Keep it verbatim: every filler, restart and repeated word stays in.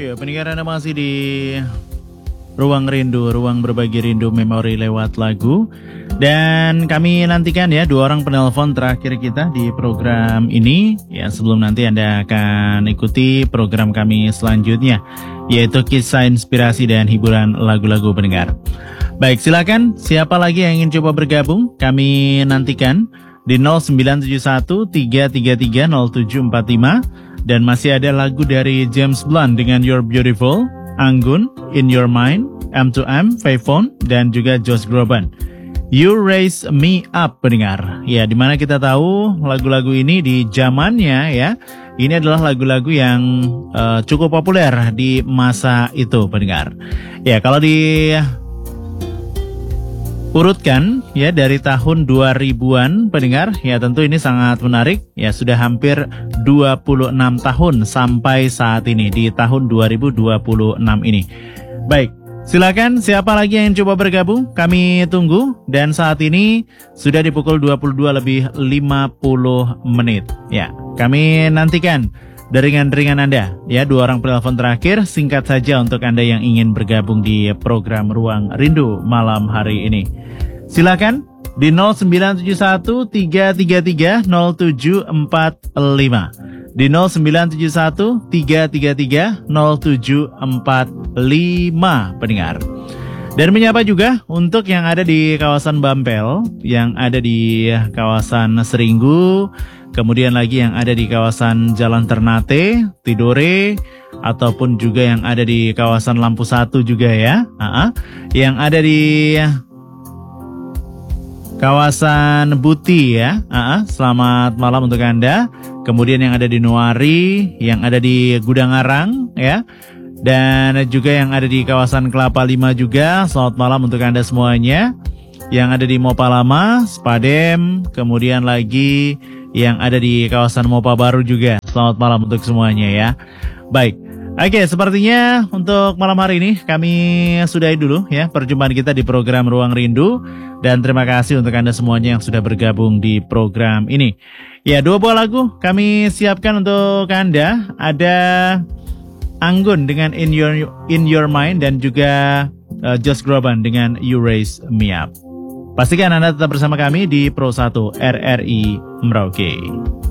Oke, pendengar Anda masih di Ruang Rindu, ruang berbagi rindu memori lewat lagu. Dan kami nantikan ya dua orang penelpon terakhir kita di program ini. Ya, sebelum nanti Anda akan ikuti program kami selanjutnya, yaitu kisah inspirasi dan hiburan lagu-lagu pendengar. Baik, silakan siapa lagi yang ingin coba bergabung? Kami nantikan di nol sembilan tujuh satu tiga tiga tiga nol tujuh empat lima. Dan masih ada lagu dari James Blunt dengan You're Beautiful, Anggun, In Your Mind, M to M, Payphone, dan juga Josh Groban. You Raise Me Up, pendengar. Ya, dimana kita tahu lagu-lagu ini di zamannya ya, ini adalah lagu-lagu yang uh, cukup populer di masa itu, pendengar. Ya, kalau di urutkan ya dari tahun dua ribuan pendengar, ya tentu ini sangat menarik. Ya, sudah hampir dua puluh enam tahun sampai saat ini di tahun dua ribu dua puluh enam ini. Baik, silakan siapa lagi yang coba bergabung, kami tunggu. Dan saat ini sudah di pukul dua puluh dua lebih lima puluh menit. Ya, kami nantikan deringan-deringan Anda. Ya, dua orang penelpon terakhir singkat saja untuk Anda yang ingin bergabung di program Ruang Rindu malam hari ini. Silakan di nol sembilan tujuh satu tiga tiga tiga nol tujuh empat lima. Di nol sembilan tujuh satu tiga tiga tiga nol tujuh empat lima, pendengar. Dan menyapa juga untuk yang ada di kawasan Bampel, yang ada di kawasan Seringgu, kemudian lagi yang ada di kawasan Jalan Ternate, Tidore, ataupun juga yang ada di kawasan Lampu Satu juga ya. Uh-huh. Yang ada di kawasan Buti ya. Uh-huh. Selamat malam untuk Anda. Kemudian yang ada di Nuari, yang ada di Gudangarang ya. Dan juga yang ada di kawasan Kelapa Lima juga. Selamat malam untuk Anda semuanya. Yang ada di Mopalama, Spadem, kemudian lagi yang ada di kawasan Mopa Baru juga. Selamat malam untuk semuanya ya. Baik, oke, sepertinya untuk malam hari ini kami sudahi dulu ya perjumpaan kita di program Ruang Rindu. Dan terima kasih untuk Anda semuanya yang sudah bergabung di program ini. Ya, dua buah lagu kami siapkan untuk Anda. Ada Anggun dengan In Your In Your Mind, dan juga uh, Josh Groban dengan You Raise Me Up. Pastikan Anda tetap bersama kami di Pro satu R R I Merauke.